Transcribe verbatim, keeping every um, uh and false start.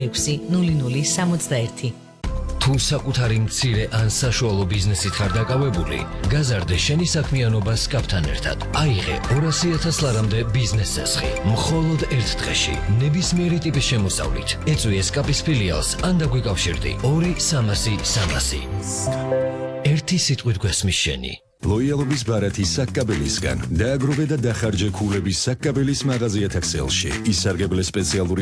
ექვსი ნული ნული სამოცდაერთი. თუ საკუთარი მცირე ან საშუალო ბიზნესით ხარ დაკავებული, გაზარდე შენი საქმიანობა სკაფთან ერთად. აიღე ორასი ათას ლარამდე ბიზნეს წესხი. მხოლოდ ერთ დღეში, ნებისმიერი ტიპის შემოსავლით. ეწვი სკაფის ფილიალს ან დაგვიკავშირდი ორი სამასი სამასი. ერთი სიტყვით გვესმის შენი. ლოიალობის ბარათი საკკაბელისგან. დააგროვე და დახარჯე ქულების საკკაბელის მაღაზიათა ქსელში. ისარგებლე სპეციალური